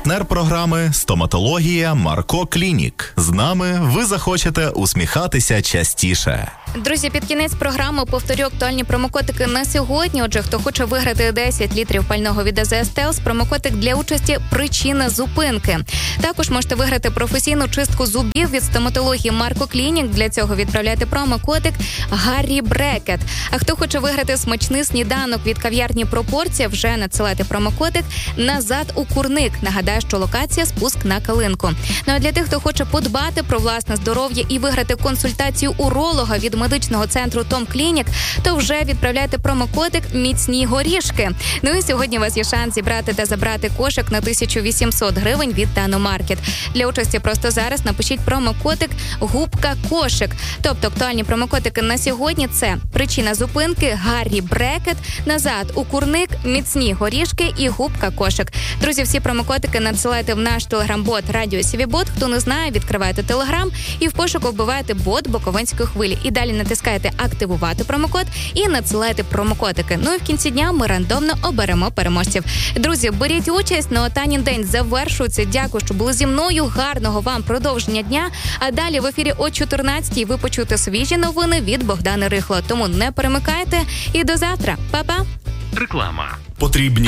Партнер програми «Стоматологія Марко Клінік». З нами ви захочете усміхатися частіше. Друзі, під кінець програми повторю актуальні промокодики на сьогодні. Отже, хто хоче виграти 10 літрів пального від АЗС Телс, промокодик для участі «Причина зупинки». Також можете виграти професійну чистку зубів від стоматології Марко Клінік. Для цього відправляйте промокодик «Гаррі Брекет». А хто хоче виграти смачний сніданок від кав'ярні «Пропорція», вже надсилайте промокодик «Назад у курник». Нагадаю, що локація «Спуск на Калинку». Ну а для тих, хто хоче подбати про власне здоров'я і виграти консультацію уролога від медичного центру Том Клінік, то вже відправляйте промокодик «Міцні горішки». Ну і сьогодні у вас є шанс зібрати та забрати кошик на 1800 гривень від Таномаркет. Для участі просто зараз напишіть промокодик «Губка кошик». Тобто актуальні промокодики на сьогодні – це «Причина зупинки», «Гаррі Брекет», «Назад у курник», «Міцні горішки» і «Губка кошик». Друзі, всі промокодики надсилайте в наш телеграм-бот «Радіо Сівібот». Хто не знає, відкриваєте телеграм і в пошуку вбиваєте бот Буковинської хвилі. І далі натискаєте «Активувати промокод» і надсилаєте промокодики. Ну і в кінці дня ми рандомно оберемо переможців. Друзі, беріть участь, на Танін день завершується. Дякую, що були зі мною. Гарного вам продовження дня. А далі в ефірі о 14-й ви почуєте свіжі новини від Богдани Рихло. Тому не перемикайте і до завтра. Па-па! Реклама. Потрібні